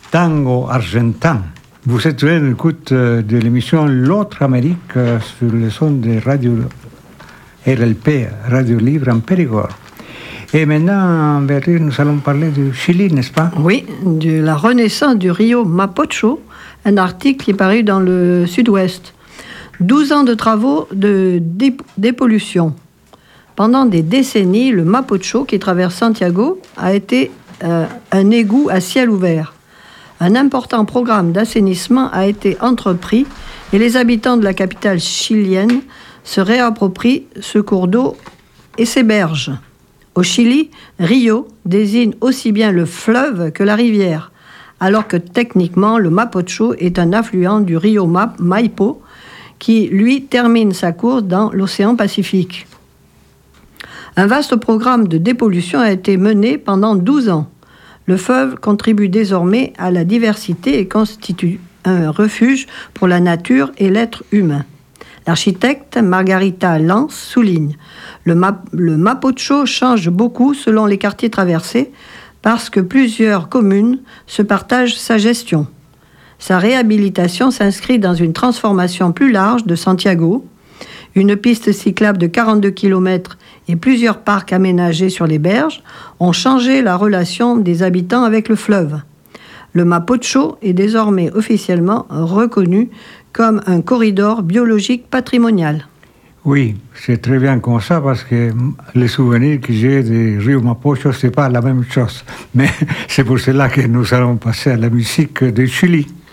Tango argentin. Vous êtes à l'écoute de l'émission L'autre Amérique sur le son de Radio RLP, Radio Libre en Périgord. Et maintenant, Berlin, nous allons parler du Chili, n'est-ce pas? Oui, de la renaissance du Rio Mapocho, un article qui est paru dans le Sud-Ouest. 12 ans de travaux de dépollution. Pendant des décennies, le Mapocho, qui traverse Santiago, a été un égout à ciel ouvert. Un important programme d'assainissement a été entrepris et les habitants de la capitale chilienne se réapproprient ce cours d'eau et ses berges. Au Chili, Rio désigne aussi bien le fleuve que la rivière, alors que techniquement, le Mapocho est un affluent du Rio Maipo, qui, lui, termine sa course dans l'océan Pacifique. Un vaste programme de dépollution a été mené pendant 12 ans. Le fleuve contribue désormais à la diversité et constitue un refuge pour la nature et l'être humain. L'architecte Margarita Lance souligne « Le Mapocho change beaucoup selon les quartiers traversés parce que plusieurs communes se partagent sa gestion. Sa réhabilitation s'inscrit dans une transformation plus large de Santiago, une piste cyclable de 42 km et plusieurs parcs aménagés sur les berges ont changé la relation des habitants avec le fleuve. Le Mapocho est désormais officiellement reconnu comme un corridor biologique patrimonial. » Oui, c'est très bien comme ça parce que les souvenirs que j'ai du Rio Mapocho, c'est pas la même chose. Mais c'est pour cela que nous allons passer à la musique de Chili.